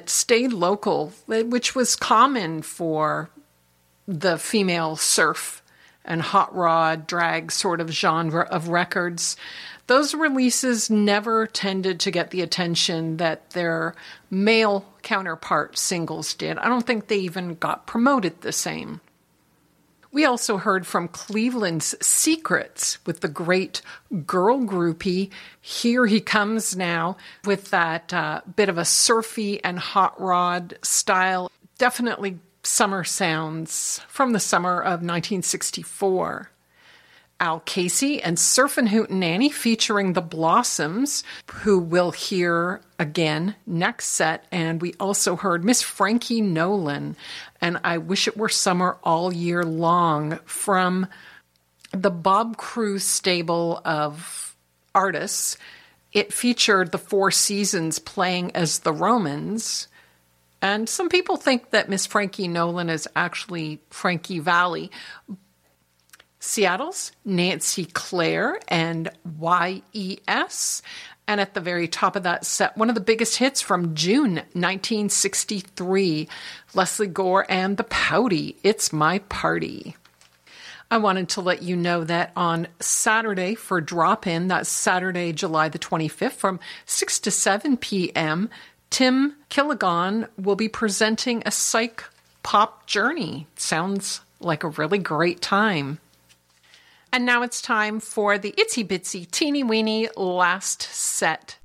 that stayed local, which was common for the female surf and hot rod drag sort of genre of records. Those releases never tended to get the attention that their male counterpart singles did. I don't think they even got promoted the same. We also heard from Cleveland's Secrets with the great girl groupie, Here He Comes Now, with that bit of a surfy and hot rod style. Definitely summer sounds from the summer of 1964. Al Casey and Surfin' Hootenanny featuring the Blossoms, who we'll hear again next set. And we also heard Miss Frankie Nolan and I Wish It Were Summer All Year Long from the Bob Cruz stable of artists. It featured the Four Seasons playing as the Romans. And some people think that Miss Frankie Nolan is actually Frankie Valli. Seattle's Nancy Clare and YES. And at the very top of that set, one of the biggest hits from June 1963, Leslie Gore and the Pouty, It's My Party. I wanted to let you know that on Saturday for Drop-In, that's Saturday, July the 25th, from 6 to 7 p.m., Tim Killigon will be presenting a psych pop journey. Sounds like a really great time. And now it's time for the itsy bitsy teeny weeny last set